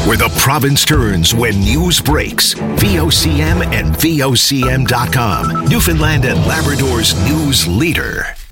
where the province turns when news breaks. VOCM and VOCM.com, Newfoundland and Labrador's news leader.